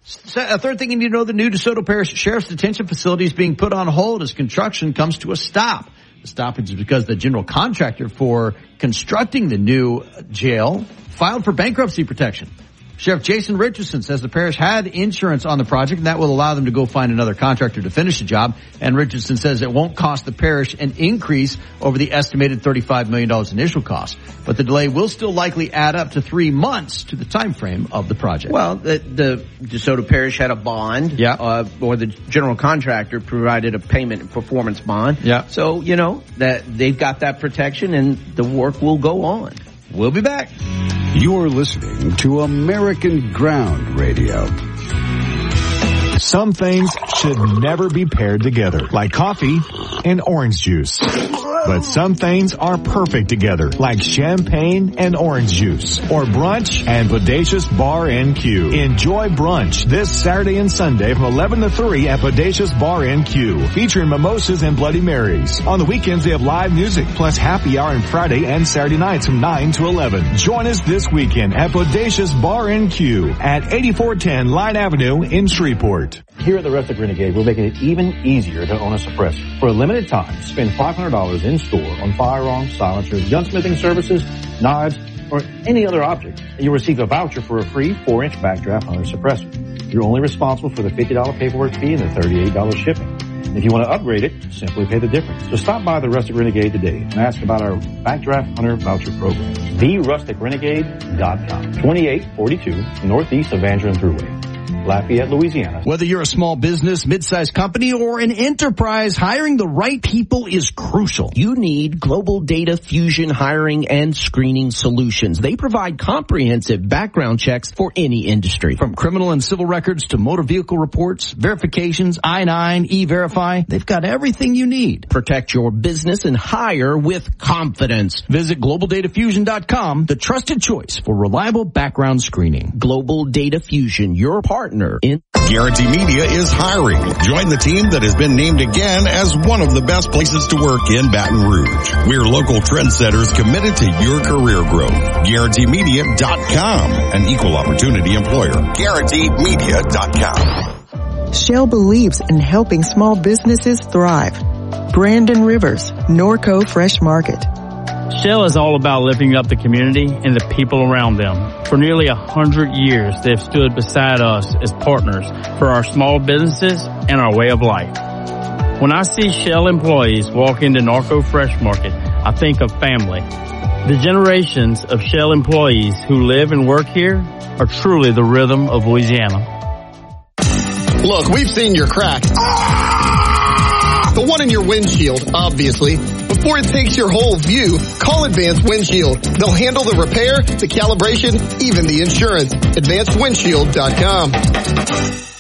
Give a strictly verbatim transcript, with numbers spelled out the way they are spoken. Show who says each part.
Speaker 1: A third thing you need to know, the new DeSoto Parish Sheriff's Detention Facility is being put on hold as construction comes to a stop. The stoppage is because the general contractor for constructing the new jail filed for bankruptcy protection. Sheriff Jason Richardson says the parish had insurance on the project, and that will allow them to go find another contractor to finish the job. And Richardson says it won't cost the parish an increase over the estimated thirty-five million dollars initial cost. But the delay will still likely add up to three months to the time frame of the project.
Speaker 2: Well, the, the DeSoto Parish had a bond,
Speaker 1: yeah.
Speaker 2: uh, or the general contractor provided a payment and performance bond.
Speaker 1: Yeah.
Speaker 2: So, you know, that they've got that protection, and the work will go on.
Speaker 1: We'll be back.
Speaker 3: You're listening to American Ground Radio.
Speaker 4: Some things should never be paired together, like coffee and orange juice. But some things are perfect together, like champagne and orange juice, or brunch and Bodacious Bar and Q. Enjoy brunch this Saturday and Sunday from eleven to three at Bodacious Bar and Q, featuring mimosas and Bloody Marys. On the weekends, they have live music, plus happy hour on Friday and Saturday nights from nine to eleven. Join us this weekend at Bodacious Bar and Q at eighty-four ten Line Avenue in Shreveport.
Speaker 5: Here at the Rustic Renegade, we're making it even easier to own a suppressor. For a limited time, spend five hundred dollars in store on firearms, silencers, gunsmithing services, knives, or any other object, and you'll receive a voucher for a free four inch Backdraft Hunter suppressor. You're only responsible for the fifty dollars paperwork fee and the thirty-eight dollars shipping. If you want to upgrade it, simply pay the difference. So stop by the Rustic Renegade today and ask about our Backdraft Hunter voucher program. the rustic renegade dot com, twenty-eight forty-two northeast of Van Dren Thruway, Lafayette, Louisiana.
Speaker 1: Whether you're a small business, mid-sized company, or an enterprise, hiring the right people is crucial.
Speaker 6: You need Global Data Fusion Hiring and Screening Solutions. They provide comprehensive background checks for any industry.
Speaker 1: From criminal and civil records to motor vehicle reports, verifications, I nine, E-Verify, they've got everything you need.
Speaker 6: Protect your business and hire with confidence.
Speaker 1: Visit global data fusion dot com, the trusted choice for reliable background screening.
Speaker 6: Global Data Fusion, your partner. In
Speaker 7: Guarantee Media is hiring. Join the team that has been named again as one of the best places to work in Baton Rouge. We're local trendsetters committed to your career growth. Guarantee Media dot com, an equal opportunity employer. Guarantee Media dot com.
Speaker 8: Shell believes in helping small businesses thrive. Brandon Rivers, Norco Fresh Market.
Speaker 9: Shell is all about lifting up the community and the people around them. For nearly a hundred years, they've stood beside us as partners for our small businesses and our way of life. When I see Shell employees walk into Norco Fresh Market, I think of family. The generations of Shell employees who live and work here are truly the rhythm of Louisiana.
Speaker 10: Look, we've seen your crack. The one in your windshield, obviously. Before it takes your whole view, call Advanced Windshield. They'll handle the repair, the calibration, even the insurance. advanced windshield dot com.